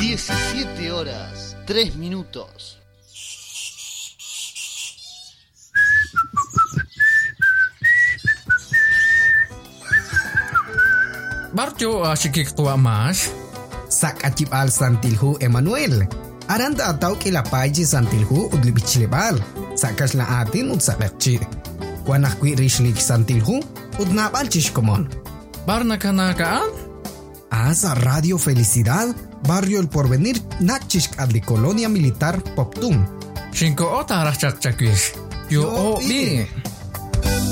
17 horas, 3 minutos. Barjo asyik tua mas. Sak acip al santilhu Emmanuel. Aranda atau ke lapai je santilhu udli bichlebal. Sakas la atin ud sakakci. Wanah kui rishlik santilhu ud nabal chishkomon. Barna kanakaan? Asa Radio Felicidad, Barrio El Porvenir, Nachishk adli Colonia Militar Poptum. Shinko ota rachak chakwish. Yo o bi.